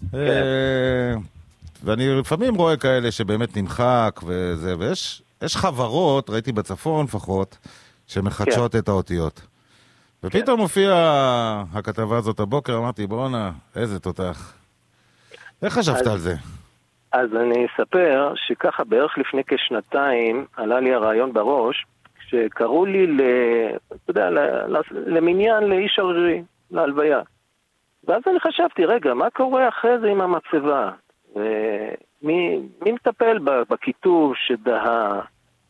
ואני לפעמים רואה כאלה שבאמת נמחק וזה, ויש חברות, ראיתי בצפון לפחות, שמחדשות את האותיות. ופתאום מופיע הכתבה הזאת הבוקר, אמרתי, בואנה, איזה תותח. איך חשבת על זה? אז אני אספר שככה בערך לפני כשנתיים עלה לי הרעיון בראש, שקראו לי אתה יודע, למניין לאיש ערירי, להלוויה. ואז אני חשבתי, רגע, מה קורה אחרי זה עם המצבה? מי מטפל בכיתוב שדהה?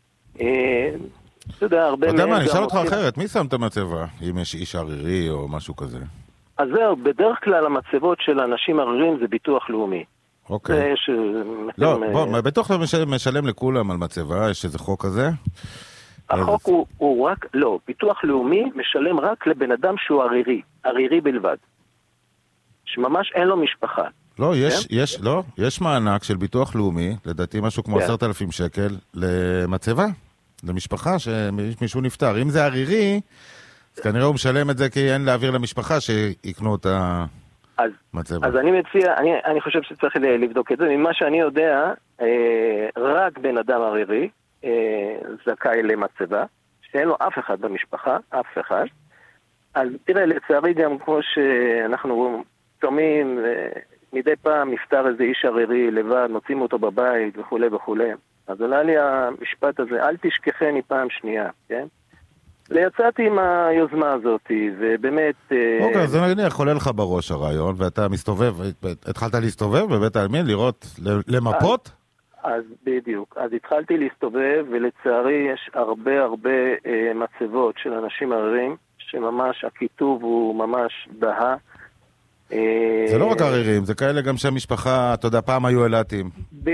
אתה יודע, הרבה... אתה יודע מה, אני אשאל אותך אחרת, מי שם את המצבה? אם יש איש ערירי או משהו כזה? אז זהו, בדרך כלל המצבות של אנשים עריריים זה ביטוח לאומי. אוקיי. לא, בוא, ביטוח לאומי משלם לכולם על מצבה, יש איזה חוק כזה? החוק הוא רק, לא, ביטוח לאומי משלם רק לבן אדם שהוא ערירי בלבד. שממש אין לו משפחה. לא, יש מענק של ביטוח לאומי, לדעתי משהו כמו 10,000 שקל, למצבה, למשפחה שמישהו נפטר. אם זה ערירי, אז כנראה הוא משלם את זה כי אין להעביר למשפחה שיקנו את המצבה. אז אני מציע, אני חושב שצריך לבדוק את זה. ממה שאני יודע, רק בן אדם ערירי זכאי למצבה, שאין לו אף אחד במשפחה, אף אחד. אז תראה, לצערי גם כמו שאנחנו שומעים, מדי פעם נפטר איזה איש ערירי לבד, מוצאים אותו בבית וכו' וכו'. אז עלה לי המשפט הזה, אל תשכחני פעם שנייה, כן? ויצאתי עם היוזמה הזאת, ובאמת... אוקיי, אז אני יכול לך בראש הרעיון, ואתה מסתובב, התחלת להסתובב בבית העלמין, לראות, למפות? אז בדיוק. אז התחלתי להסתובב, ולצערי יש הרבה מצבות של אנשים עריריים, שממש הכיתוב הוא ממש דהה. זה לא רק עריריים, זה כאלה גם שהמשפחה, אתה יודע, פעם היו אלעתים.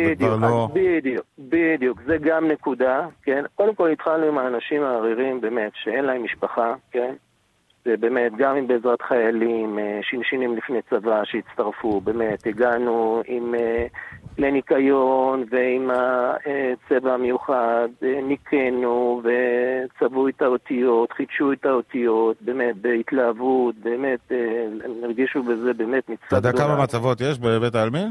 בדיוק, זה גם נקודה, כן? קודם כל התחלנו עם האנשים העריריים, באמת, שאין להם משפחה, כן? זה באמת, גם עם בעזרת חיילים, שינשינים לפני צבא שהצטרפו, באמת, הגענו עם לניקיון ועם הצבע המיוחד, ניקנו וצבעו את האותיות, חידשו את האותיות, באמת, בהתלהבות, באמת, נרגישו בזה באמת מצווה. אתה יודע כמה מצבות יש בבית העלמין?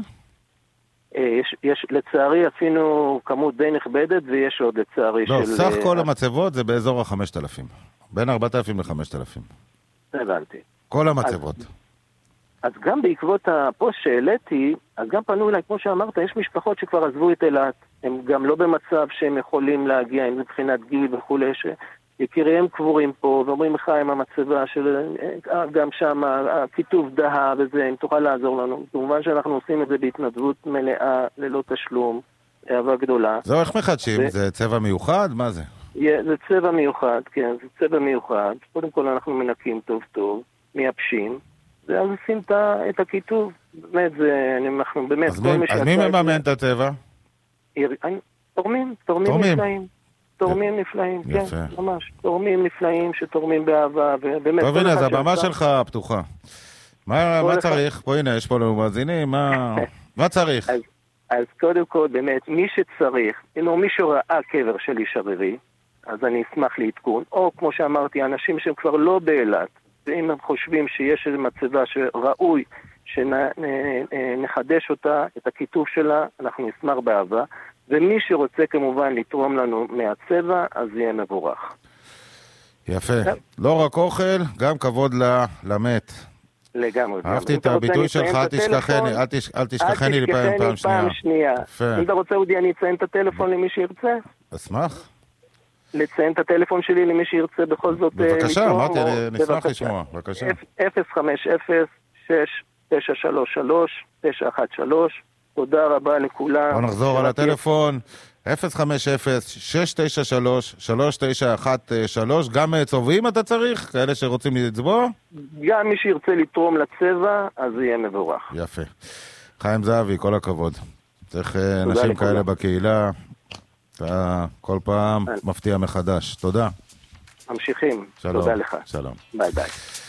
יש, לצערי עשינו כמות די נכבדת, ויש עוד לצערי לא, סך כל המצבות זה באזור ה-5,000. בין 4,000 ל-5,000. הבנתי. כל המצבות. אז גם בעקבות הפוסט שהעליתי, אז גם פנו אליי, כמו שאמרת, יש משפחות שכבר עזבו את אילת, הם גם לא במצב שהם יכולים להגיע, הם מבחינת גיל וכו', שיקיריהם קבורים פה, ואומרים לך עם המצבה של, גם שם הכיתוב דהה וזה, אם תוכל לעזור לנו. כמובן שאנחנו עושים את זה בהתנדבות מלאה, ללא תשלום, אהבה גדולה. זהו, איך מחדשים? זה צבע מיוחד? מה זה? זה צבע מיוחד, כן, זה צבע מיוחד. קודם כל אנחנו מנקים טוב, מייבשים, ואז עושים את הכיתוב. באמת, אנחנו באמת... אז מי מממן את הצבע? תורמים נפלאים. תורמים נפלאים, כן, ממש. תורמים נפלאים שתורמים באהבה, ובאמת... טוב, הנה, אז הבמה שלך פתוחה. מה צריך? פה הנה, יש פה לנו מאזינים, מה צריך? אז קודם כל, באמת, מי שצריך, מי שראה קבר של איש ערירי, אז אני אשמח לעדכון, או כמו שאמרתי, אנשים שהם כבר לא באילת, ואם הם חושבים שיש איזו מצבה שראוי שנחדש אותה, את הכיתוב שלה, אנחנו נשמח באהבה, ומי שרוצה כמובן לתרום לנו מהצבע, אז יהיה מבורך. יפה. לא רק אוכל, גם כבוד למת. לגמרי. אהבתי את הביטוי שלך, אל תשכחני לי פעם שנייה. אם אתה רוצה, אודי, אני אציין את הטלפון למי שירצה. אשמח. לציין את הטלפון שלי למי שירצה בכל זאת. בבקשה, אמרתי, נשמח לשמוע. בבקשה. 050-693-913. תודה רבה לכולם. בוא נחזור על הטלפון. 050-693-3913. גם צובעים אתה צריך? כאלה שרוצים לצבוע? גם מי שירצה לתרום לצבע, אז יהיה מבורך. יפה. חיים זהבי, כל הכבוד. צריך אנשים כאלה בקהילה. אתה כל פעם מפתיע מחדש. תודה. ממשיכים. שלום. תודה לך. שלום. ביי ביי.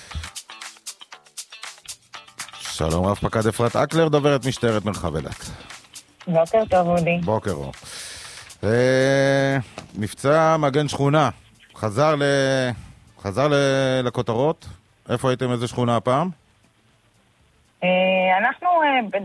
שלום, רב פקד אפרת אקלר, דוברת משטרת מרחב אילת. בוקר טוב, אודי. בוקר אור. מבצע מגן שכונה. חזר לכותרות. איפה הייתם, איזה שכונה הפעם? אנחנו